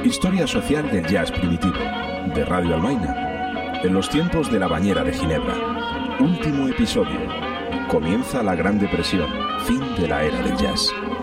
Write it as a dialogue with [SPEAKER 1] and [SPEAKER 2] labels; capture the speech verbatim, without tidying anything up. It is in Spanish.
[SPEAKER 1] Historia social del jazz primitivo, de Radio Almaina. En los tiempos de la bañera de Ginebra. Último episodio. Comienza la Gran Depresión, fin de la era del jazz.